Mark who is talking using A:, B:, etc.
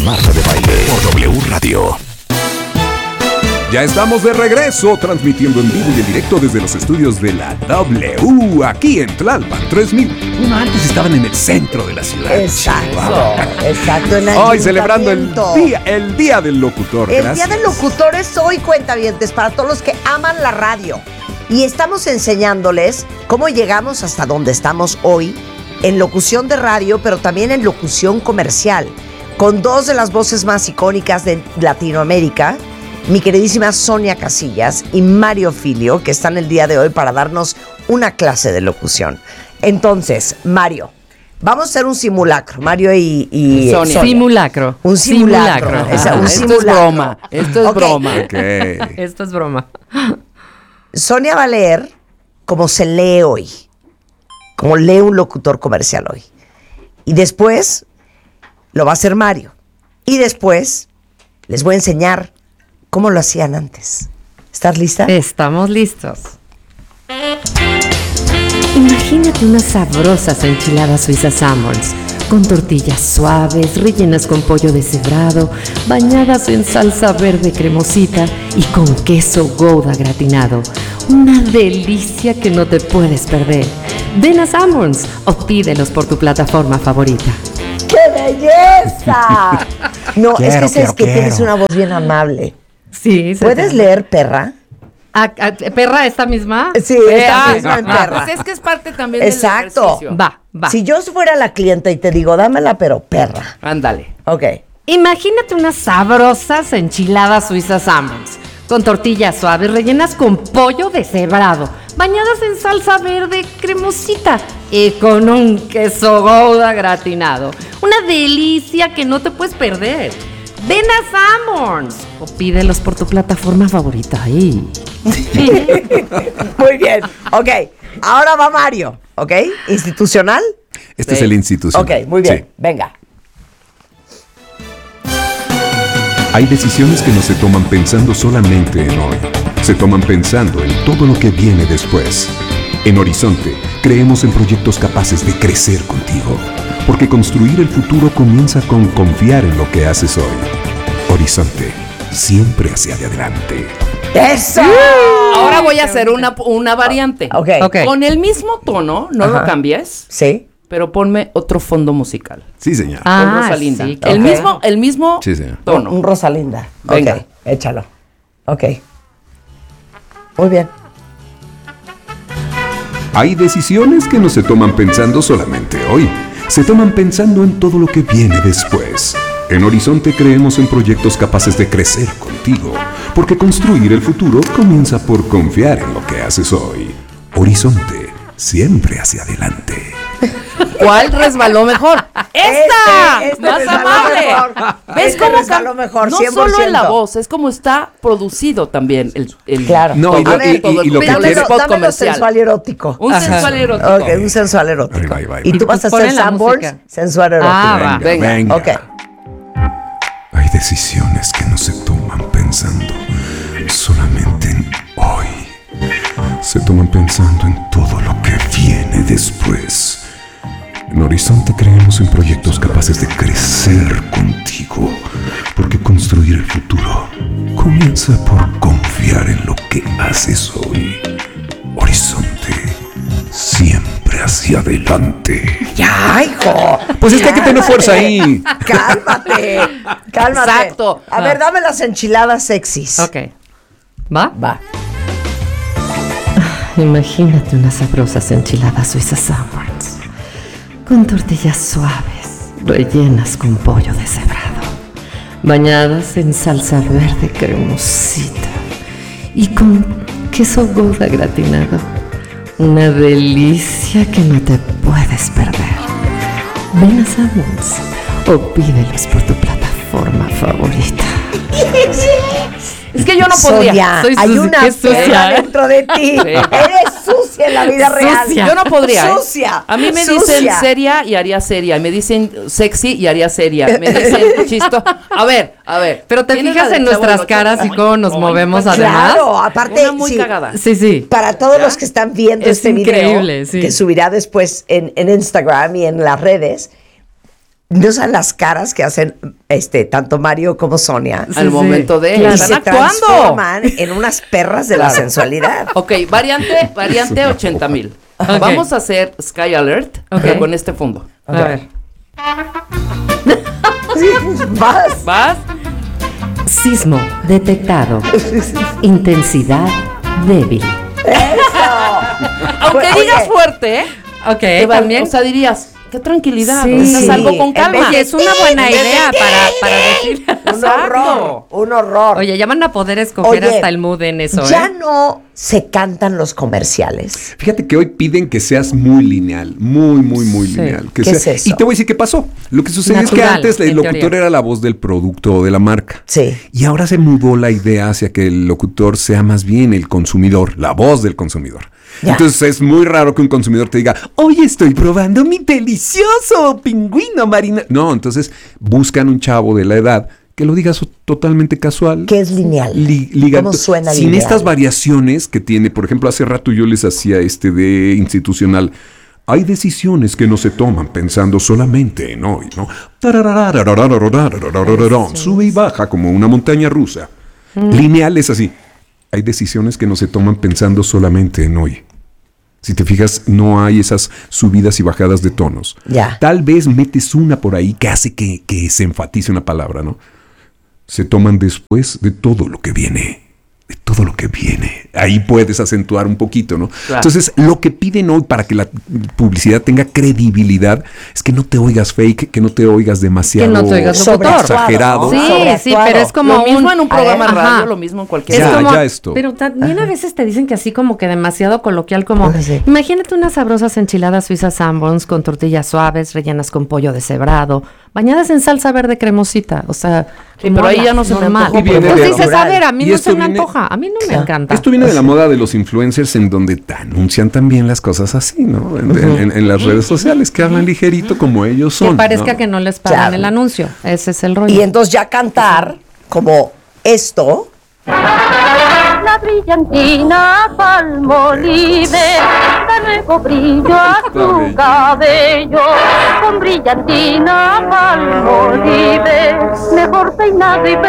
A: Marta de Baile por W Radio. Ya estamos de regreso, transmitiendo en vivo y en directo desde los estudios de la W, aquí en Tlalpan 3000. Bueno, antes estaban en el centro de la ciudad.
B: Exacto.
A: Hoy celebrando el día del locutor.
B: El Día del Locutor es hoy, cuentavientes, para todos los que aman la radio. Y estamos enseñándoles cómo llegamos hasta donde estamos hoy, en locución de radio, pero también en locución comercial, con dos de las voces más icónicas de Latinoamérica, mi queridísima Sonia Casillas y Mario Filio, que están el día de hoy para darnos una clase de locución. Entonces, Mario, vamos a hacer un simulacro, Mario y Sonia.
C: Simulacro.
B: Un simulacro.
C: Esto es broma. Esto es broma.
A: Okay.
C: Esto es broma.
B: Sonia va a leer como se lee hoy, como lee un locutor comercial hoy. Y después lo va a hacer Mario. Y después les voy a enseñar cómo lo hacían antes. ¿Estás lista?
C: Estamos listos. Imagínate unas sabrosas enchiladas suizas Sanborns, con tortillas suaves, rellenas con pollo deshebrado, bañadas en salsa verde cremosita y con queso Gouda gratinado. Una delicia que no te puedes perder. Ven a Sanborns o pídelos por tu plataforma favorita.
B: ¡Qué belleza! No, es que sabes que tienes una voz bien amable.
C: Sí.
B: ¿Puedes leer perra?
C: ¿Perra esta misma?
B: Sí, esta misma en perra.
C: Pues es que es parte también del
B: Exacto.
C: ejercicio. Va.
B: Si yo fuera la clienta y te digo, dámela, pero perra.
C: Ándale.
B: Ok.
C: Imagínate unas sabrosas enchiladas suizas Sanborns, con tortillas suaves rellenas con pollo deshebrado, bañadas en salsa verde cremosita y con un queso Gouda gratinado. Una delicia que no te puedes perder. Ven a Sanborns o pídelos por tu plataforma favorita. Ahí.
B: Muy bien. Ok. Ahora va Mario. ¿Ok? ¿Institucional?
A: Este es el institucional.
B: Ok, muy bien.
A: Sí.
B: Venga.
A: Hay decisiones que no se toman pensando solamente en hoy. Se toman pensando en todo lo que viene después. En Horizonte, creemos en proyectos capaces de crecer contigo. Porque construir el futuro comienza con confiar en lo que haces hoy. Horizonte, siempre hacia adelante.
B: ¡Eso!
D: Ahora voy a hacer una variante.
B: Ok.
D: Con el mismo tono, no lo cambies,
B: Sí.
D: pero ponme otro fondo musical.
A: Sí, señor.
D: Con Rosalinda.
C: Sí,
D: El mismo
A: Sí, señor.
D: tono.
B: Un Rosalinda.
D: Venga.
B: Ok, échalo. Ok. Muy bien.
A: Hay decisiones que no se toman pensando solamente hoy. Se toman pensando en todo lo que viene después. En Horizonte creemos en proyectos capaces de crecer contigo, porque construir el futuro comienza por confiar en lo que haces hoy. Horizonte, siempre hacia adelante.
D: ¿Cuál resbaló mejor? ¡Esta!
B: Este
D: ¡Más
B: resbaló
D: amable!
B: mejor.
D: ¿Ves
B: Este
D: cómo
B: resbaló mejor,
D: no
B: 100%.
D: solo en la voz, es como está producido también el
B: Claro.
A: No, y
D: todo,
A: lo- y-
D: todo
A: y lo que
D: el
A: quiere-
D: spot
B: Dámelo
D: comercial.
B: sensual y erótico.
D: Un sensual erótico.
B: Ok, un sensual erótico.
A: Ahí va.
B: Y tú vas a hacer
C: Ponen la
B: Sanborns,
C: música.
B: sensual erótico.
C: Ah, va.
D: Venga.
B: Ok.
A: Hay decisiones que no se toman pensando solamente en hoy. Se toman pensando en todo lo que viene después. En Horizonte creemos en proyectos capaces de crecer contigo, porque construir el futuro comienza por confiar en lo que haces hoy. Horizonte, siempre hacia adelante.
B: Ya, hijo.
A: Pues es que hay que tener fuerza ahí.
B: Cálmate.
D: Exacto.
B: A ver, dame las enchiladas sexys.
C: Ok. ¿Va?
B: Va.
C: Imagínate unas sabrosas enchiladas suizas Sanborns, con tortillas suaves, rellenas con pollo deshebrado, bañadas en salsa verde cremosita y con queso Gouda gratinado. Una delicia que no te puedes perder. Ven a Sanborns o pídelos por tu plataforma favorita.
D: Es que yo no podría.
B: Sonia,
C: Soy
B: hay
C: sucia,
B: una
C: qué sucia,
B: perra
C: ¿eh?
B: dentro de ti. Eres sucia en la vida real.
C: Sucia.
D: Yo no podría.
B: Sucia.
D: A mí me
B: Sucia.
D: dicen seria y haría seria. Me dicen sexy y haría seria. Me dicen chisto. A ver.
C: Pero te
D: ¿Tienes
C: fijas
D: la
C: en
D: del Chavo
C: nuestras
D: del Ocho?
C: caras y cómo nos movemos además.
B: Claro, aparte,
D: Una muy
B: sí,
D: cagada.
C: Sí.
B: para todos los que están viendo
C: Es
B: este
C: increíble,
B: video,
C: sí.
B: que subirá después en Instagram y en las redes, no saben las caras que hacen tanto Mario como Sonia.
D: Al momento de...
B: Y
D: ¡Están
B: se
D: actuando!
B: transforman en unas perras de la sensualidad.
D: Ok, variante 80,000.
C: Ok.
D: Vamos a hacer Sky Alert,
C: Ok.
D: pero con este fondo.
C: A ver.
B: Vas.
D: ¿Vas?
C: Sismo detectado. Intensidad débil.
D: Aunque
B: Oye,
D: digas fuerte, ¿eh?
C: Ok,
D: Te va-
C: también.
D: O sea, dirías, qué tranquilidad.
C: Sí.
D: O sea,
B: Sí,
D: algo con
B: en
D: calma.
B: vez de-
C: Es una buena idea para decir.
B: Un horror, un horror.
C: Oye, ya van a poder escoger
B: Oye,
C: hasta el mood en eso,
B: ya
C: ¿eh?
B: no se cantan los comerciales.
A: Fíjate que hoy piden que seas muy lineal, muy
C: Sí.
A: lineal. Que
B: ¿Qué
A: sea-
B: es eso?
A: Y te voy a decir qué pasó. Lo que sucedió es que
C: Natural,
A: antes el
C: en
A: locutor
C: teoría.
A: era la voz del producto o de la marca.
B: Sí.
A: Y ahora se mudó la idea hacia que el locutor sea más bien el consumidor, la voz del consumidor.
B: Ya.
A: Entonces es muy raro que un consumidor te diga, hoy estoy probando mi delicioso pingüino marino. No, entonces buscan un chavo de la edad que lo diga totalmente casual.
B: ¿Qué es lineal?
A: Liga-
B: ¿Cómo suena
A: sin
B: lineal?
A: estas variaciones que tiene, por ejemplo, hace rato yo les hacía de institucional. Hay decisiones que no se toman pensando solamente en hoy, ¿no? Sube y baja como una montaña rusa. Lineal es así. Hay decisiones que no se toman pensando solamente en hoy. Si te fijas, no hay esas subidas y bajadas de tonos.
B: Ya.
A: Tal vez metes una por ahí que hace que se enfatice una palabra, ¿no? Se toman después de todo lo que viene. De todo lo que viene. Ahí puedes acentuar un poquito, ¿no?
D: Claro.
A: Entonces, lo que piden hoy para que la publicidad tenga credibilidad es que no te oigas fake, que no te oigas demasiado
C: Que no te oigas locutor.
A: exagerado.
C: Sí,
B: Sobreactuado.
C: sí, pero es como
D: Lo mismo en un
B: A ver,
D: programa de radio,
C: ajá.
D: lo mismo en cualquier...
C: Es
A: Ya,
C: como,
A: ya esto.
C: Pero también a veces te dicen que así como que demasiado coloquial, como
B: Sí.
C: imagínate unas sabrosas enchiladas suizas Sanborns con tortillas suaves, rellenas con pollo deshebrado, bañadas en salsa verde cremosita, o sea,
D: Sí, pero ahí ya no se me
C: normal.
D: antojó,
A: porque
C: Pues
A: viene
C: dices,
B: de-
C: a ver, a mí
A: Y
C: no
A: esto
C: se me
A: viene-
C: antoja, a mí no me encanta.
A: Esto viene de la moda de los influencers en donde te anuncian también las cosas así, ¿no? En las redes sociales, que hablan ligerito como ellos son.
C: Que parezca
A: ¿no?
C: que no les pagan
B: Ya.
C: el anuncio, ese es el rollo.
B: Y entonces ya cantar como esto.
E: La brillantina Palmolive da nuevo brillo a tu cabello. Con brillantina Palmolive, mejor peinado y